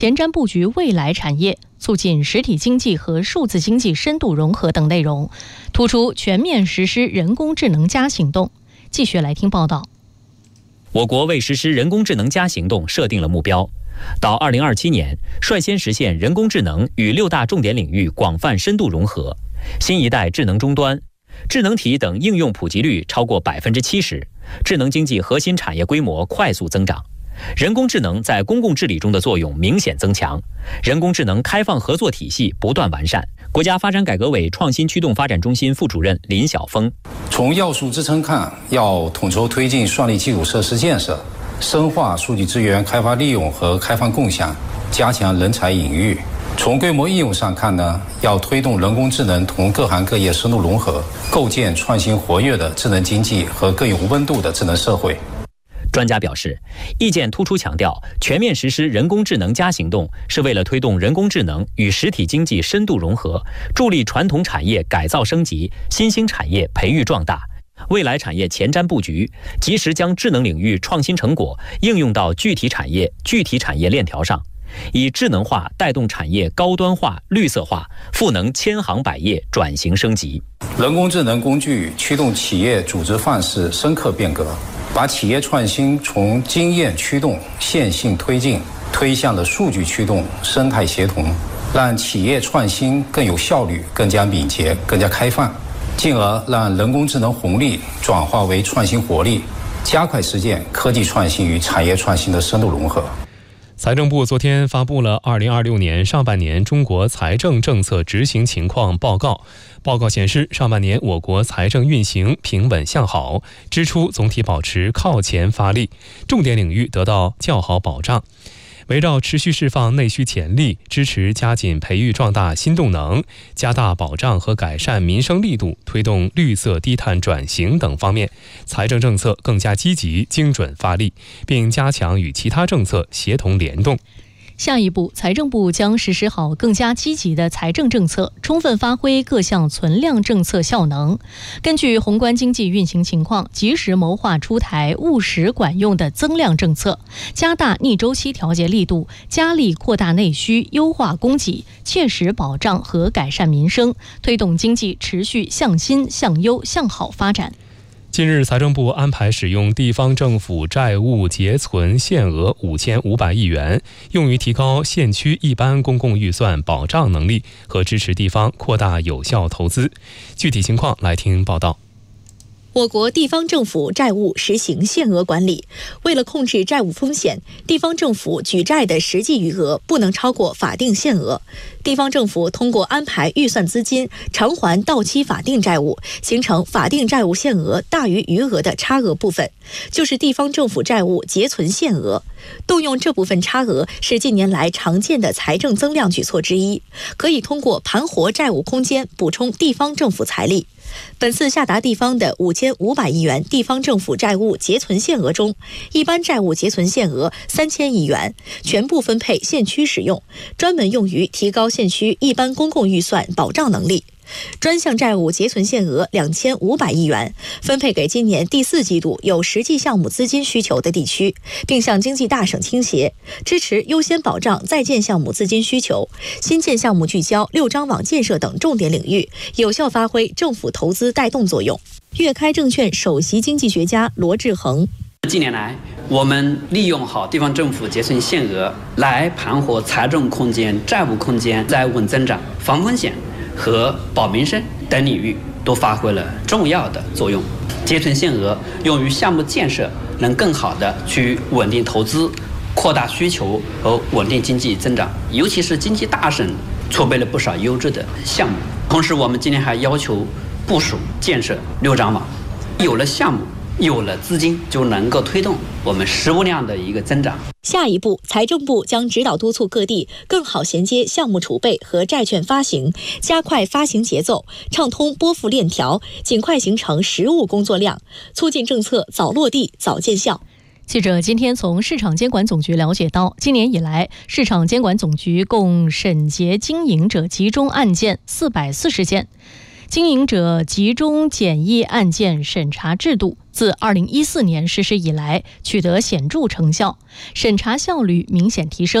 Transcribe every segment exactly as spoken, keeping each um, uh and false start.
前瞻布局未来产业，促进实体经济和数字经济深度融合等内容，突出全面实施人工智能加行动。继续来听报道。 我国为实施人工智能加行动设定了目标，到二零二七年率先实现人工智能与六大重点领域广泛深度融合，新一代智能终端、智能体等应用普及率超过百分之七十，智能经济核心产业规模快速增长。人工智能在公共治理中的作用明显增强，人工智能开放合作体系不断完善。国家发展改革委创新驱动发展中心副主任林晓峰： 从要素支撑看，要统筹推进算力基础设施建设，深化数据资源开发利用和开放共享，加强人才引育。从规模应用上看呢，要推动人工智能同各行各业深度融合，构建创新活跃的智能经济和更有温度的智能社会。 专家表示，意见突出强调，全面实施人工智能加行动是为了推动人工智能与实体经济深度融合，助力传统产业改造升级，新兴产业培育壮大。未来产业前瞻布局，及时将智能领域创新成果应用到具体产业、具体产业链条上，以智能化带动产业高端化、绿色化，赋能千行百业转型升级。 人工智能工具驱动企业组织范式深刻变革，把企业创新从经验驱动、线性推进，推向了数据驱动、生态协同，让企业创新更有效率、更加敏捷、更加开放，进而让人工智能红利转化为创新活力，加快实践科技创新与产业创新的深度融合。 财政部昨天发布了二零二六年上半年中国财政政策执行情况报告。报告显示，上半年我国财政运行平稳向好，支出总体保持靠前发力，重点领域得到较好保障。围绕持续释放内需潜力，支持加紧培育壮大新动能，加大保障和改善民生力度，推动绿色低碳转型等方面，财政政策更加积极精准发力，并加强与其他政策协同联动。 下一步，财政部将实施好更加积极的财政政策，充分发挥各项存量政策效能，根据宏观经济运行情况，及时谋划出台务实管用的增量政策，加大逆周期调节力度，加力扩大内需，优化供给，切实保障和改善民生，推动经济持续向新、向优、向好发展。 近日，财政部安排使用地方政府债务结存限额五千五百亿元，用于提高县区一般公共预算保障能力和支持地方扩大有效投资。具体情况来听报道。 我国地方政府债务实行限额管理，为了控制债务风险，地方政府举债的实际余额不能超过法定限额。地方政府通过安排预算资金偿还到期法定债务，形成法定债务限额大于余额的差额部分，就是地方政府债务结存限额。动用这部分差额是近年来常见的财政增量举措之一，可以通过盘活债务空间补充地方政府财力。本次下达地方的五千五百亿元地方政府债务结存限额中，一般债务结存限额三千亿元，全部分配县区使用，专门用于提高县区一般公共预算保障能力。专项债务结存限额两千五百亿元，分配给今年第四季度有实际项目资金需求的地区，并向经济大省倾斜，支持优先保障在建项目资金需求，新建项目聚焦六张网建设等重点领域，有效发挥政府投资带动作用。粤开证券首席经济学家罗志恒： 近年来，我们利用好地方政府结存限额来盘活财政空间、债务空间，在稳增长、防风险和保民生等领域都发挥了重要的作用。结存限额用于项目建设，能更好的去稳定投资、扩大需求和稳定经济增长，尤其是经济大省储备了不少优质的项目。同时，我们今年还要求部署建设六张网，有了项目，有了资金，就能够推动我们实物量的一个增长。 下一步，财政部将指导督促各地更好衔接项目储备和债券发行，加快发行节奏，畅通拨付链条，尽快形成实务工作量，促进政策早落地、早见效。 记者今天从市场监管总局了解到，今年以来，市场监管总局共审结经营者集中案件四百四十件。经营者集中检疫案件审查制度自二零一四年实施以来，取得显著成效，审查效率明显提升。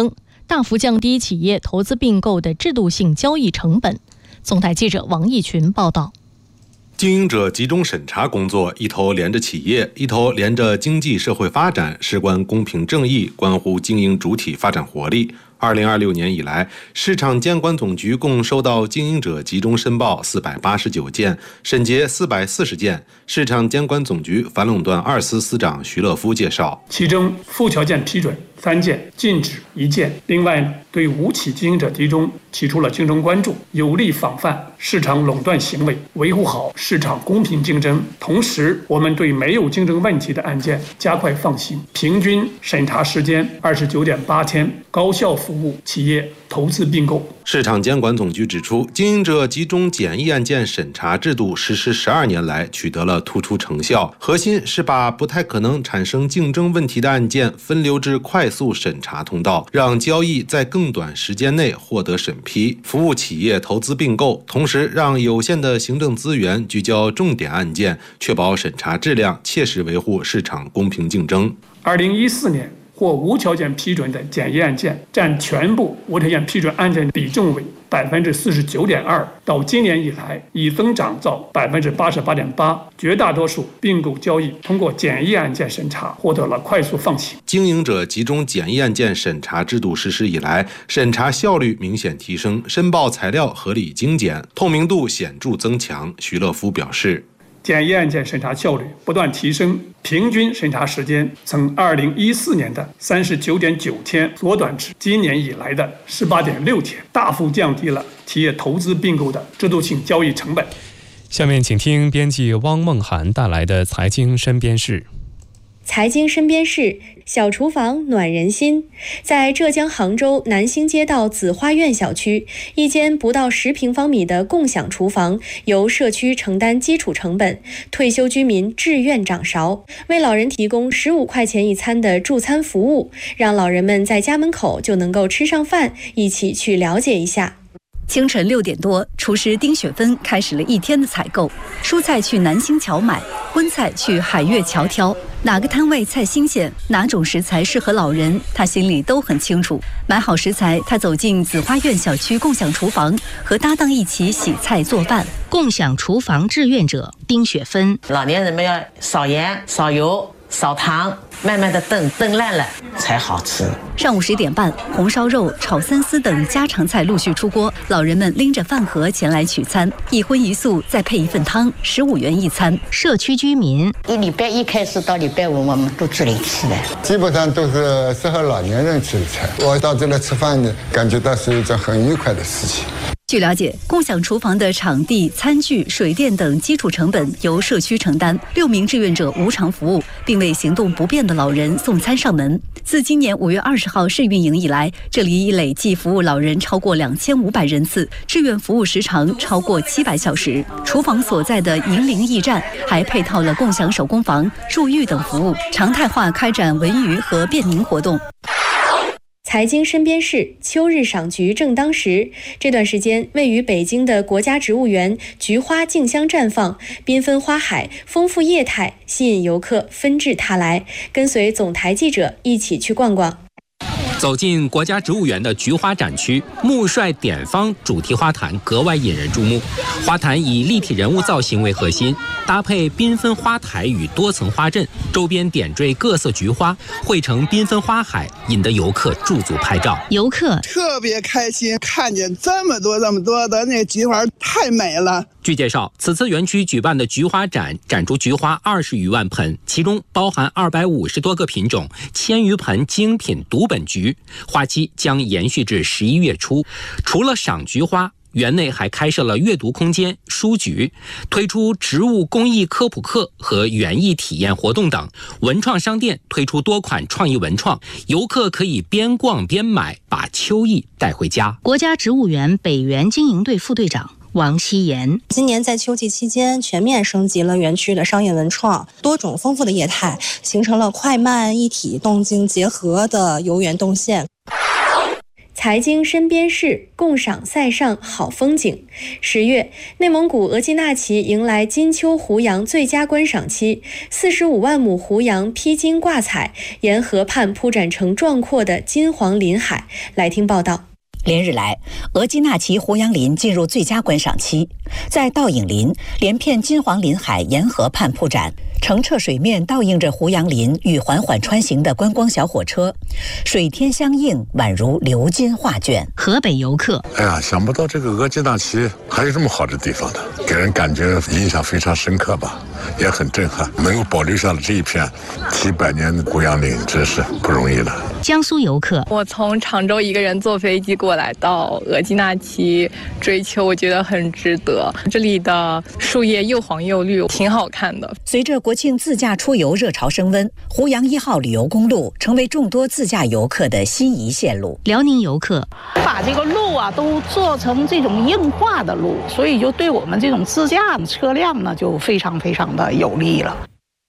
大幅降低企业投资并购的制度性交易成本。总台记者王义群报道。 经营者集中审查工作一头连着企业，一头连着经济社会发展，事关公平正义，关乎经营主体发展活力。二零二六年以来，市场监管总局共收到经营者集中申报四百八十九件，审结四百四十件。市场监管总局反垄断二司司长徐乐夫介绍， 其中附条件批准三件，禁止一件。另外呢，对无企经营者集中提出了竞争关注，有力防范市场垄断行为，维护好市场公平竞争。同时，我们对没有竞争问题的案件加快放行，平均审查时间二十九点八天，高效服务企业投资并购。 市场监管总局指出，经营者集中简易案件审查制度实施十二年来取得了突出成效，核心是把不太可能产生竞争问题的案件分流至快速审查通道，让交易在更短时间内获得审批，服务企业投资并购，同时让有限的行政资源聚焦重点案件，确保审查质量，切实维护市场公平竞争。 二零一四年或无条件批准的简易案件占全部无条件批准案件的比重为百分之四十九点二，到今年以来已增长到百分之八十八点八。绝大多数并购交易通过简易案件审查获得了快速放行。 经营者集中简易案件审查制度实施以来，审查效率明显提升，申报材料合理精简，透明度显著增强。徐乐夫表示， 简易案件审查效率不断提升，平均审查时间从二零一四年的三十九点九天缩短至今年以来的十八点六天，大幅降低了企业投资并购的制度性交易成本。 下面请听编辑汪梦涵带来的财经身边事。 财经身边事，小厨房暖人心。在浙江杭州南兴街道紫花苑小区，一间不到十平方米的共享厨房，由社区承担基础成本，退休居民自愿掌勺，为老人提供十五块钱一餐的助餐服务，让老人们在家门口就能够吃上饭，一起去了解一下。 清晨六点多，厨师丁雪芬开始了一天的采购，蔬菜去南兴桥买，荤菜去海悦桥挑。哪个摊位菜新鲜，哪种食材适合老人，他心里都很清楚。买好食材，他走进紫花苑小区共享厨房，和搭档一起洗菜做饭。 共享厨房志愿者丁雪芬， 老年人们要少盐、少油、少糖，慢慢的炖，炖烂了才好吃。 上午十点半，红烧肉、炒三丝等家常菜陆续出锅，老人们拎着饭盒前来取餐，一荤一素，再配一份汤，十五元一餐。 社区居民， 一礼拜一开始到礼拜五，我们都这里吃的， 基本上都是适合老年人吃的菜。我到这里吃饭，感觉到是一件很愉快的事情。 据了解，共享厨房的场地、餐具、水电等基础成本由社区承担，六名志愿者无偿服务，并为行动不便的老人送餐上门。自今年五月二十号试运营以来，这里已累计服务老人超过两千五百人次，志愿服务时长超过七百小时。厨房所在的银陵驿站还配套了共享手工房、助浴等服务，常态化开展文娱和便民活动。 财经身边事，秋日赏菊正当时。这段时间，位于北京的国家植物园菊花竞相绽放，缤纷花海，丰富业态，吸引游客纷至沓来。跟随总台记者一起去逛逛。 走进国家植物园的菊花展区，木帅典方主题花坛格外引人注目。花坛以立体人物造型为核心，搭配缤纷花台与多层花阵，周边点缀各色菊花，汇成缤纷花海，引得游客驻足拍照。 游客特别开心，看见这么多这么多的那菊花，太美了。 据介绍，此次园区举办的菊花展展出菊花二十余万盆，其中包含二百五十多个品种，千余盆精品独本菊，花期将延续至十一月初。除了赏菊花，园内还开设了阅读空间、书局，推出植物工艺科普课和园艺体验活动等。文创商店推出多款创意文创，游客可以边逛边买，把秋意带回家。 国家植物园北园经营队副队长王希言， 今年在秋季期间全面升级了园区的商业文创，多种丰富的业态，形成了快慢一体、动静结合的游园动线。 财经身边事，共赏塞上好风景。十月，内蒙古额济纳旗迎来金秋胡杨最佳观赏期，四十五万亩胡杨披荆挂彩，沿河畔铺展成壮阔的金黄林海。来听报道。 连日来，额济纳旗胡杨林进入最佳观赏期，在倒影林，连片金黄林海沿河畔铺展，澄澈水面倒映着胡杨林与缓缓穿行的观光小火车，水天相映，宛如鎏金画卷。 河北游客， 哎呀，想不到这个额济纳旗还有这么好的地方的，给人感觉印象非常深刻吧，也很震撼。能够保留下了这一片几百年的胡杨林，真是不容易的。 江苏游客， 我从常州一个人坐飞机过来到额济纳旗追秋，我觉得很值得。这里的树叶又黄又绿，挺好看的。 随着国庆自驾出游热潮升温，胡杨一号旅游公路成为众多自驾游客的心仪线路。 辽宁游客把这个路啊都做成这种硬化的路，所以就对我们这种自驾车辆呢就非常非常的有利了。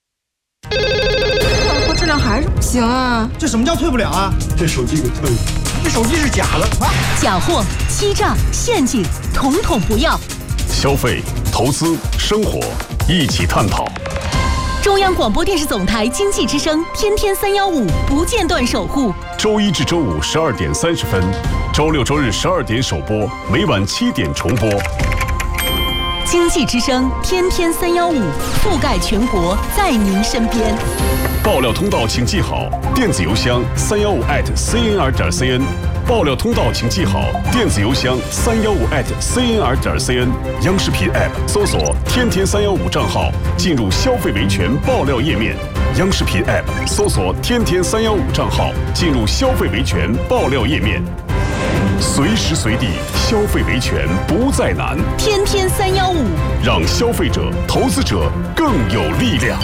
质量还是不行啊！ 这什么叫退不了啊？这手机给退了，这手机是假的啊！ 假货、欺诈、陷阱，统统不要。 消费、投资、生活，一起探讨。 中央广播电视总台经济之声，天天三幺五不间断守护。 周一至周五十二点三十分，周六周日十二点首播，每晚七点重播。 经济之声，天天三幺五，覆盖全国，在您身边。 爆料通道请记好，电子邮箱三幺五 at cnr 点 cn。爆料通道请记好，电子邮箱三幺五 at cnr 点 cn。央视频 app 搜索“天天三幺五”账号，进入消费维权爆料页面。央视频 app 搜索“天天三幺五”账号，进入消费维权爆料页面。随时随地消费维权不再难， 天天三幺五， 让消费者、投资者更有力量。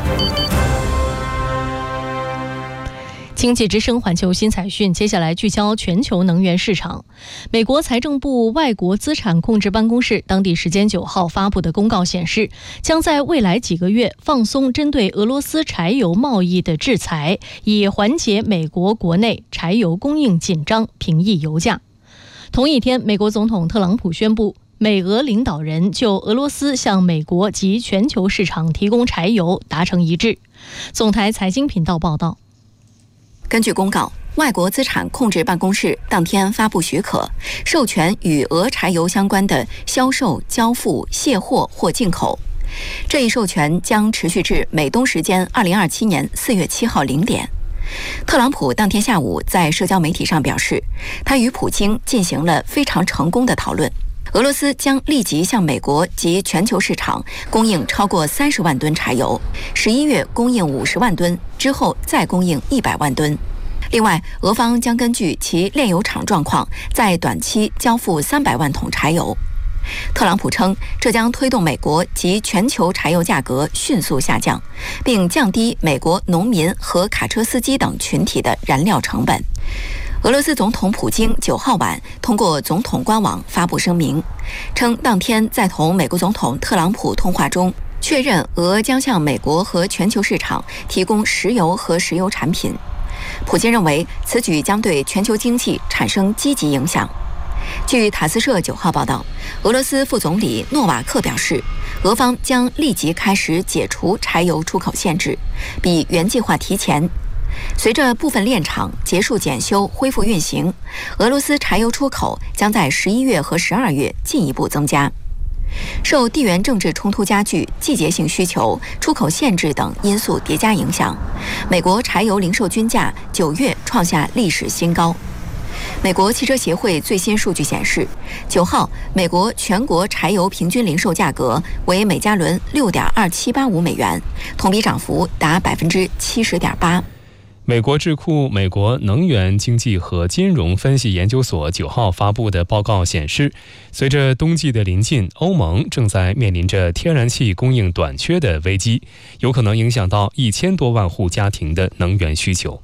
经济之声环球新财讯，接下来聚焦全球能源市场。美国财政部外国资产控制办公室当地时间九号发布的公告显示，将在未来几个月放松针对俄罗斯柴油贸易的制裁，以缓解美国国内柴油供应紧张，平抑油价。同一天，美国总统特朗普宣布，美俄领导人就俄罗斯向美国及全球市场提供柴油达成一致。总台财经频道报道。 根据公告，外国资产控制办公室当天发布许可，授权与俄柴油相关的销售、交付、卸货或进口。这一授权将持续至美东时间二零二七年四月七号零点。特朗普当天下午在社交媒体上表示，他与普京进行了非常成功的讨论。俄罗斯将立即向美国及全球市场供应超过三十万吨柴油，十一月供应五十万吨，之后再供应一百万吨。另外，俄方将根据其炼油厂状况，在短期交付三百万桶柴油。特朗普称，这将推动美国及全球柴油价格迅速下降，并降低美国农民和卡车司机等群体的燃料成本。俄罗斯总统普京九号晚通过总统官网发布声明，称当天在同美国总统特朗普通话中，确认俄将向美国和全球市场提供石油和石油产品。普京认为此举将对全球经济产生积极影响。据塔斯社九号报道，俄罗斯副总理诺瓦克表示，俄方将立即开始解除柴油出口限制，比原计划提前。随着部分炼厂结束检修恢复运行，俄罗斯柴油出口将在十一月和十二月进一步增加。受地缘政治冲突加剧、季节性需求、出口限制等因素叠加影响，美国柴油零售均价九月创下历史新高。美国汽车协会最新数据显示，九号美国全国柴油平均零售价格为每加仑六点二七八五美元，同比涨幅达百分之七十点八。 美国智库美国能源经济和金融分析研究所九号发布的报告显示，随着冬季的临近，欧盟正在面临着天然气供应短缺的危机，有可能影响到一千多万户家庭的能源需求。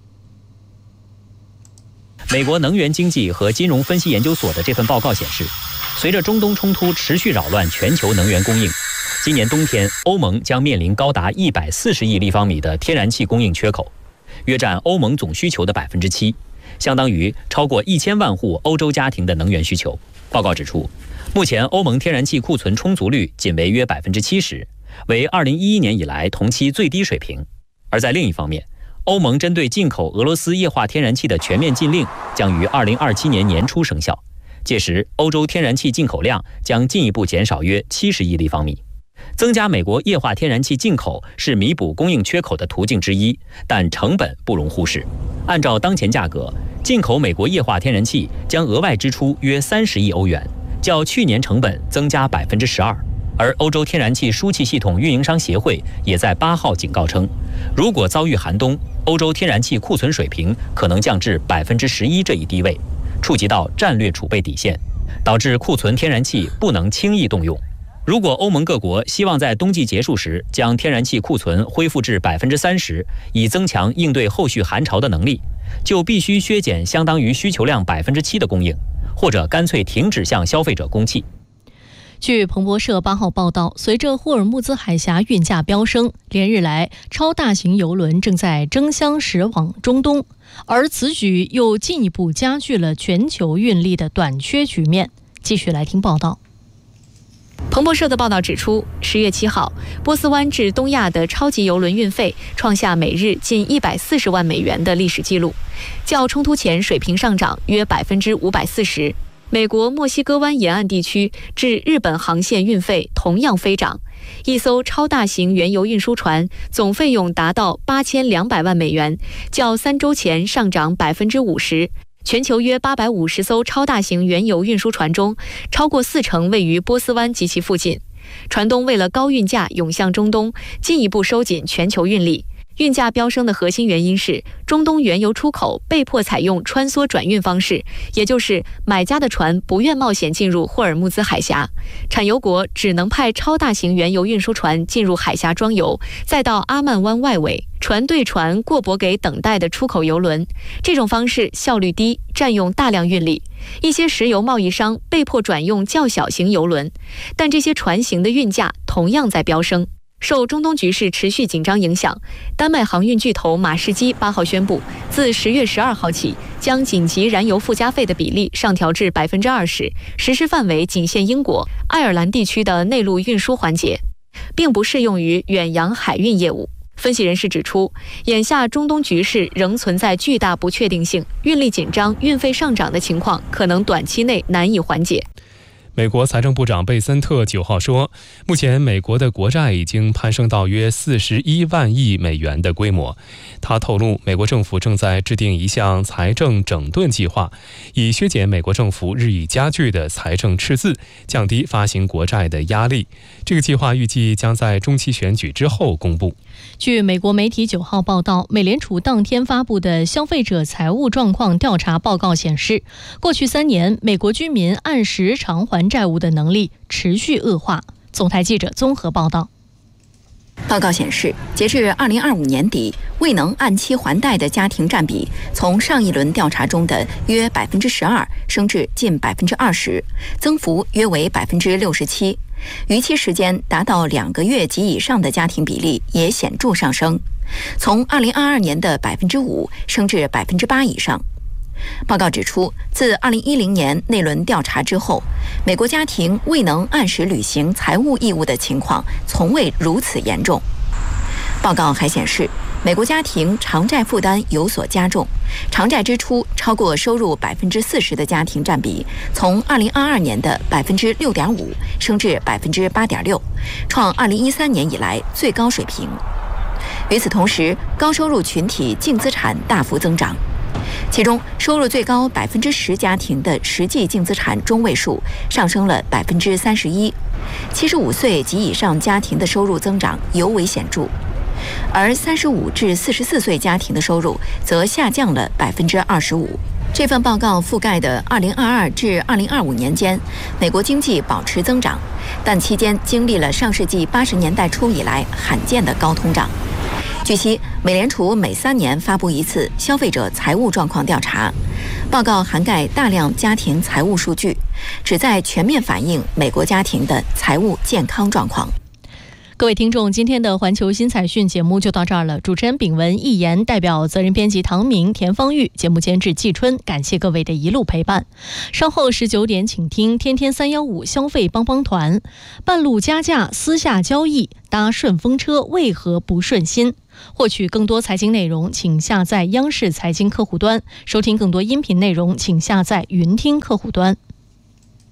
美国能源经济和金融分析研究所的这份报告显示，随着中东冲突持续扰乱全球能源供应，今年冬天欧盟将面临高达一百四十亿立方米的天然气供应缺口，约占欧盟总需求的百分之七， 相当于超过一千万户欧洲家庭的能源需求。报告指出，目前欧盟天然气库存充足率仅为约百分之七十，为二零一一年以来同期最低水平。而在另一方面，欧盟针对进口俄罗斯液化天然气的全面禁令将于二零二七年年初生效，届时欧洲天然气进口量将进一步减少约七十亿立方米。增加美国液化天然气进口是弥补供应缺口的途径之一，但成本不容忽视。按照当前价格，进口美国液化天然气将额外支出约三十亿欧元，较去年成本增加百分之十二。而欧洲天然气输气系统运营商协会也在八号警告称，如果遭遇寒冬，欧洲天然气库存水平可能降至百分之十一这一低位，触及到战略储备底线，导致库存天然气不能轻易动用。如果欧盟各国希望在冬季结束时将天然气库存恢复至百分之三十，以增强应对后续寒潮的能力，就必须削减相当于需求量百分之七的供应，或者干脆停止向消费者供气。 据彭博社八号报道，随着霍尔木兹海峡运价飙升，连日来超大型邮轮正在争相驶往中东，而此举又进一步加剧了全球运力的短缺局面。继续来听报道。 彭博社的报道指出，十月七号，波斯湾至东亚的超级邮轮运费创下每日近一百四十万美元的历史记录，较冲突前水平上涨约百分之五百四十。美国墨西哥湾沿岸地区至日本航线运费同样飞涨，一艘超大型原油运输船总费用达到八千两百万美元，较三周前上涨百分之五十。全球约八百五十艘超大型原油运输船中，超过四成位于波斯湾及其附近。船东为了高运价涌向中东，进一步收紧全球运力。运价飙升的核心原因是中东原油出口被迫采用穿梭转运方式，也就是买家的船不愿冒险进入霍尔木兹海峡，产油国只能派超大型原油运输船进入海峡装油，再到阿曼湾外围船对船过驳给等待的出口油轮。这种方式效率低，占用大量运力，一些石油贸易商被迫转用较小型油轮，但这些船型的运价同样在飙升。受中东局势持续紧张影响，丹麦航运巨头马士基八号宣布，自十月十二号起，将紧急燃油附加费的比例上调至百分之二十，实施范围仅限英国、爱尔兰地区的内陆运输环节，并不适用于远洋海运业务。分析人士指出，眼下中东局势仍存在巨大不确定性，运力紧张、运费上涨的情况可能短期内难以缓解。 美国财政部长贝森特九号说，目前美国的国债已经攀升到约四十一万亿美元的规模。他透露，美国政府正在制定一项财政整顿计划，以削减美国政府日益加剧的财政赤字，降低发行国债的压力。这个计划预计将在中期选举之后公布。 据美国媒体九号报道，美联储当天发布的消费者财务状况调查报告显示，过去三年美国居民按时偿还债务的能力持续恶化。总台记者综合报道。 报告显示，截至二零二五年底，未能按期还贷的家庭占比从上一轮调查中的约百分之十二升至近百分之二十，增幅约为百分之六十七。逾期时间达到两个月及以上的家庭比例也显著上升，从二零二二年的百分之五升至百分之八以上。报告指出，自二零一零年那轮调查之后，美国家庭未能按时履行财务义务的情况从未如此严重。报告还显示，美国家庭偿债负担有所加重，偿债支出超过收入百分之四十的家庭占比从二零二二年的百分之六点五升至百分之八点六，创二零一三年以来最高水平。与此同时，高收入群体净资产大幅增长，其中收入最高百分之十家庭的实际净资产中位数上升了百分之三十一，七十五岁及以上家庭的收入增长尤为显著。而三十五至四十四岁家庭的收入则下降了百分之二十五。这份报告覆盖的二零二二至二零二五年间，美国经济保持增长，但期间经历了上世纪八十年代初以来罕见的高通胀。据悉，美联储每三年发布一次消费者财务状况调查，报告涵盖大量家庭财务数据，旨在全面反映美国家庭的财务健康状况。 各位听众，今天的环球新彩讯节目就到这儿了。主持人秉文、易言，代表责任编辑唐明、田方玉，节目监制季春，感谢各位的一路陪伴。稍后十九点，请听天天三幺五消费帮帮团，半路加价，私下交易，搭顺风车为何不顺心？获取更多财经内容，请下载央视财经客户端；收听更多音频内容，请下载云听客户端。